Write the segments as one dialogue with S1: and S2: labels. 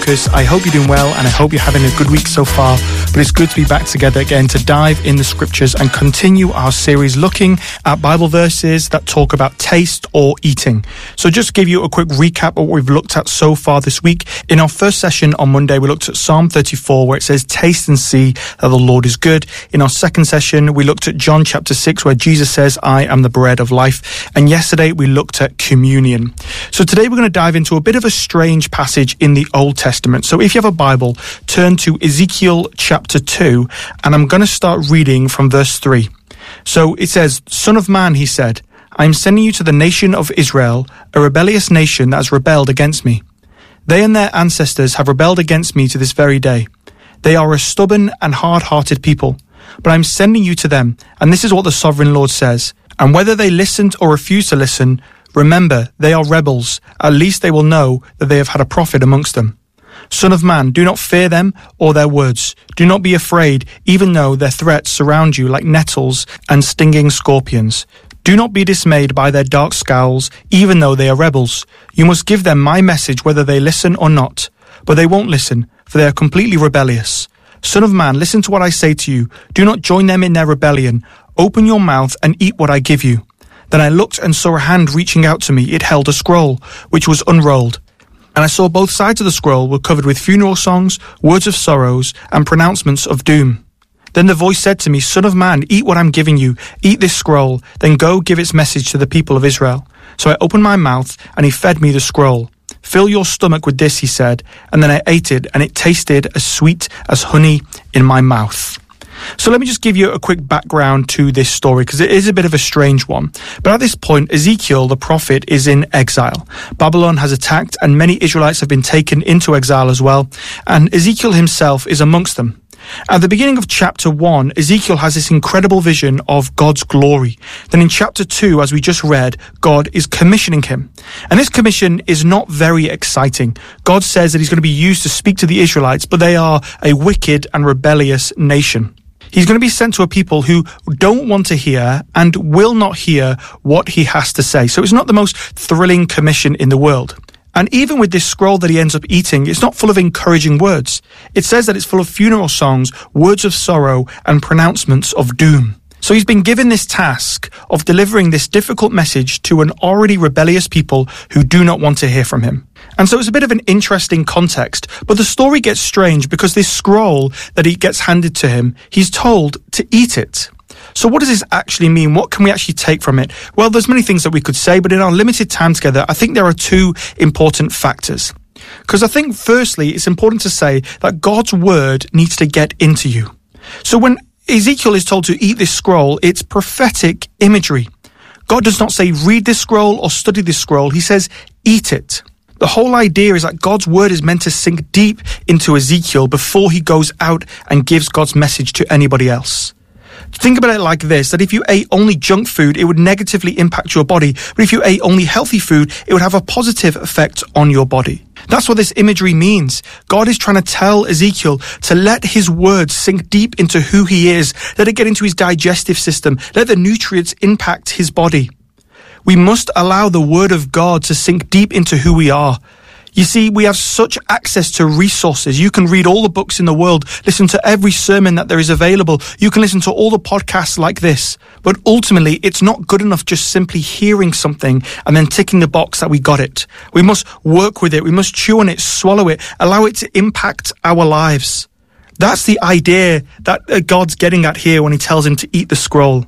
S1: I hope you're doing well and I hope you're having a good week so far, but it's good to be back together again to dive in the scriptures and continue our series looking at Bible verses that talk about taste or eating. So just to give you a quick recap of what we've looked at so far this week. In our first session on Monday, we looked at Psalm 34 where it says, "Taste and see that the Lord is good." In our second session, we looked at John chapter 6 where Jesus says, "I am the bread of life." And yesterday we looked at communion. So today we're going to dive into a bit of a strange passage in the Old Testament. So if you have a Bible, turn to Ezekiel chapter 2, and I'm going to start reading from verse 3. So it says, "Son of man," he said, "I am sending you to the nation of Israel, a rebellious nation that has rebelled against me. They and their ancestors have rebelled against me to this very day. They are a stubborn and hard-hearted people, but I am sending you to them, and this is what the sovereign Lord says. And whether they listened or refuse to listen, remember, they are rebels. At least they will know that they have had a prophet amongst them. Son of man, do not fear them or their words. Do not be afraid, even though their threats surround you like nettles and stinging scorpions. Do not be dismayed by their dark scowls, even though they are rebels. You must give them my message whether they listen or not. But they won't listen, for they are completely rebellious. Son of man, listen to what I say to you. Do not join them in their rebellion. Open your mouth and eat what I give you." Then I looked and saw a hand reaching out to me. It held a scroll, which was unrolled. And I saw both sides of the scroll were covered with funeral songs, words of sorrows, and pronouncements of doom. Then the voice said to me, "Son of man, eat what I'm giving you. Eat this scroll, then go give its message to the people of Israel." So I opened my mouth, and he fed me the scroll. "Fill your stomach with this," he said, and then I ate it, and it tasted as sweet as honey in my mouth. So let me just give you a quick background to this story, because it is a bit of a strange one. But at this point, Ezekiel, the prophet, is in exile. Babylon has attacked, and many Israelites have been taken into exile as well, and Ezekiel himself is amongst them. At the beginning of chapter 1, Ezekiel has this incredible vision of God's glory. Then in chapter 2, as we just read, God is commissioning him. And this commission is not very exciting. God says that he's going to be used to speak to the Israelites, but they are a wicked and rebellious nation. He's going to be sent to a people who don't want to hear and will not hear what he has to say. So it's not the most thrilling commission in the world. And even with this scroll that he ends up eating, it's not full of encouraging words. It says that it's full of funeral songs, words of sorrow, and pronouncements of doom. So he's been given this task of delivering this difficult message to an already rebellious people who do not want to hear from him. And so it's a bit of an interesting context, but the story gets strange because this scroll that he gets handed to him, he's told to eat it. So what does this actually mean? What can we actually take from it? Well, there's many things that we could say, but in our limited time together, I think there are two important factors. Because I think firstly, it's important to say that God's word needs to get into you. So when Ezekiel is told to eat this scroll, it's prophetic imagery. God does not say read this scroll or study this scroll. He says eat it. The whole idea is that God's word is meant to sink deep into Ezekiel before he goes out and gives God's message to anybody else. Think about it like this, that if you ate only junk food, it would negatively impact your body. But if you ate only healthy food, it would have a positive effect on your body. That's what this imagery means. God is trying to tell Ezekiel to let his words sink deep into who he is. Let it get into his digestive system. Let the nutrients impact his body. We must allow the word of God to sink deep into who we are. You see, we have such access to resources. You can read all the books in the world, listen to every sermon that there is available. You can listen to all the podcasts like this. But ultimately, it's not good enough just simply hearing something and then ticking the box that we got it. We must work with it. We must chew on it, swallow it, allow it to impact our lives. That's the idea that God's getting at here when he tells him to eat the scroll.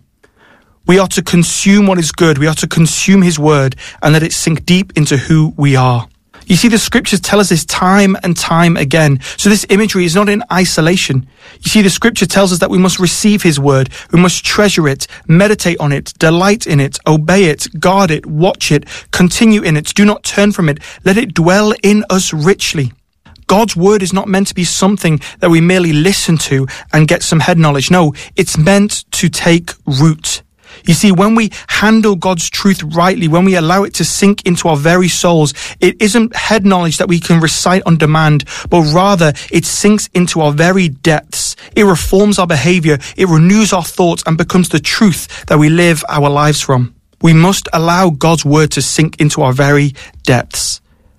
S1: We are to consume what is good. We are to consume his word and let it sink deep into who we are. You see, the scriptures tell us this time and time again. So this imagery is not in isolation. You see, the scripture tells us that we must receive his word. We must treasure it, meditate on it, delight in it, obey it, guard it, watch it, continue in it. Do not turn from it. Let it dwell in us richly. God's word is not meant to be something that we merely listen to and get some head knowledge. No, it's meant to take root. You see, when we handle God's truth rightly, when we allow it to sink into our very souls, it isn't head knowledge that we can recite on demand, but rather it sinks into our very depths. It reforms our behavior, it renews our thoughts, and becomes the truth that we live our lives from. We must allow God's word to sink into our very depths.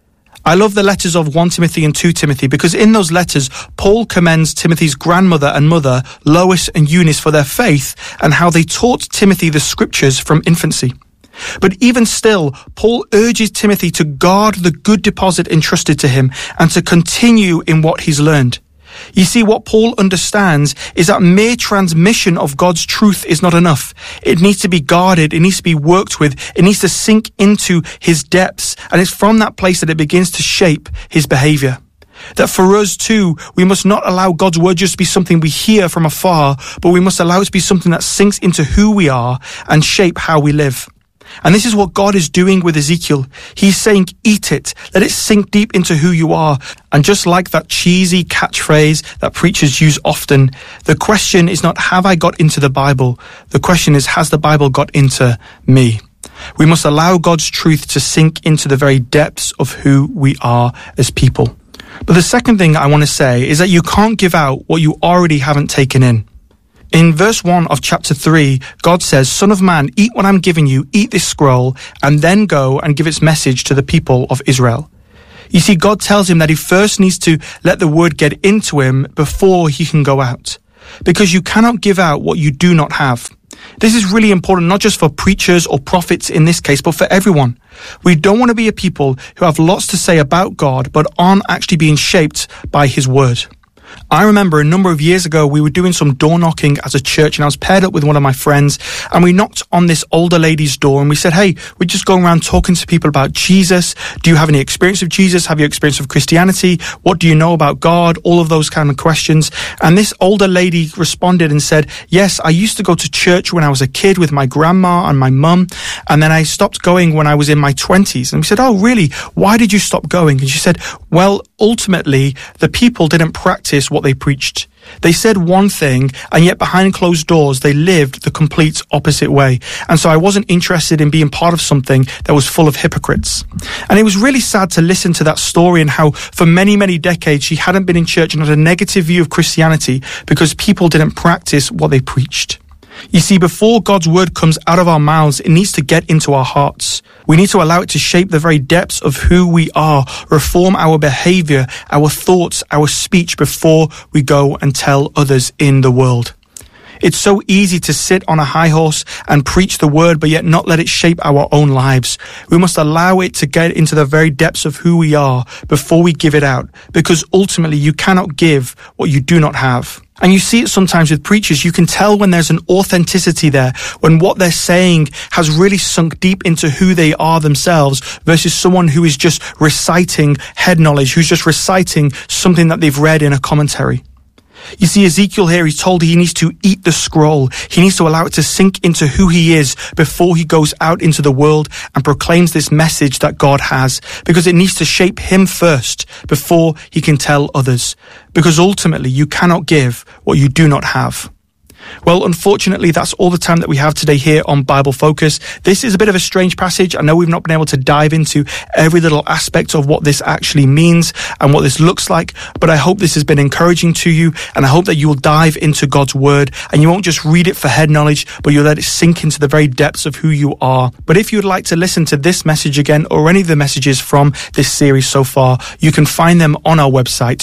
S1: I love the letters of 1 Timothy and 2 Timothy because in those letters, Paul commends Timothy's grandmother and mother, Lois and Eunice, for their faith and how they taught Timothy the scriptures from infancy. But even still, Paul urges Timothy to guard the good deposit entrusted to him and to continue in what he's learned. You see, what Paul understands is that mere transmission of God's truth is not enough. It needs to be guarded, it needs to be worked with, it needs to sink into his depths, and it's from that place that it begins to shape his behavior. That for us too, we must not allow God's word just to be something we hear from afar, but we must allow it to be something that sinks into who we are and shape how we live. And this is what God is doing with Ezekiel. He's saying, eat it. Let it sink deep into who you are. And just like that cheesy catchphrase that preachers use often, the question is not, have I got into the Bible? The question is, has the Bible got into me? We must allow God's truth to sink into the very depths of who we are as people. But the second thing I want to say is that you can't give out what you already haven't taken in. In verse 1 of chapter 3, God says, Son of man, eat what I'm giving you, eat this scroll, and then go and give its message to the people of Israel. You see, God tells him that he first needs to let the word get into him before he can go out. Because you cannot give out what you do not have. This is really important, not just for preachers or prophets in this case, but for everyone. We don't want to be a people who have lots to say about God, but aren't actually being shaped by his word. I remember a number of years ago, we were doing some door knocking as a church, and I was paired up with one of my friends, and we knocked on this older lady's door, and we said, hey, we're just going around talking to people about Jesus. Do you have any experience of Jesus? Have you experience of Christianity? What do you know about God? All of those kind of questions. And this older lady responded and said, yes, I used to go to church when I was a kid with my grandma and my mum, and then I stopped going when I was in my 20s. And we said, oh, really? Why did you stop going? And she said, well, ultimately, the people didn't practice what they preached. They said one thing, and yet behind closed doors, they lived the complete opposite way. And so I wasn't interested in being part of something that was full of hypocrites. And it was really sad to listen to that story and how for many, many decades, she hadn't been in church and had a negative view of Christianity because people didn't practice what they preached. You see, before God's word comes out of our mouths, it needs to get into our hearts. We need to allow it to shape the very depths of who we are, reform our behavior, our thoughts, our speech before we go and tell others in the world. It's so easy to sit on a high horse and preach the word, but yet not let it shape our own lives. We must allow it to get into the very depths of who we are before we give it out, because ultimately you cannot give what you do not have. And you see it sometimes with preachers. You can tell when there's an authenticity there, when what they're saying has really sunk deep into who they are themselves versus someone who is just reciting head knowledge, who's just reciting something that they've read in a commentary. You see, Ezekiel here, he's told he needs to eat the scroll. He needs to allow it to sink into who he is before he goes out into the world and proclaims this message that God has, because it needs to shape him first before he can tell others. Because ultimately, you cannot give what you do not have. Well, unfortunately, that's all the time that we have today here on Bible Focus. This is a bit of a strange passage. I know we've not been able to dive into every little aspect of what this actually means and what this looks like, but I hope this has been encouraging to you, and I hope that you will dive into God's word and you won't just read it for head knowledge, but you'll let it sink into the very depths of who you are. But if you'd like to listen to this message again or any of the messages from this series so far, you can find them on our website,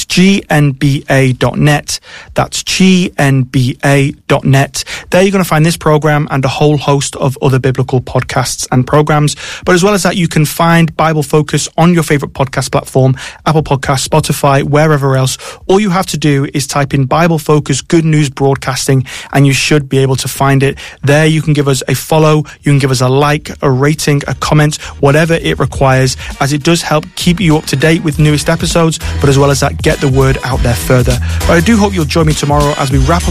S1: gnba.net. That's gnba.net. There you're going to find this program and a whole host of other biblical podcasts and programs. But as well as that, you can find Bible Focus on your favorite podcast platform, Apple Podcasts, Spotify, wherever else. All you have to do is type in Bible Focus Good News Broadcasting and you should be able to find it. There you can give us a follow, you can give us a like, a rating, a comment, whatever it requires, as it does help keep you up to date with newest episodes, but as well as that, get the word out there further. But I do hope you'll join me tomorrow as we wrap up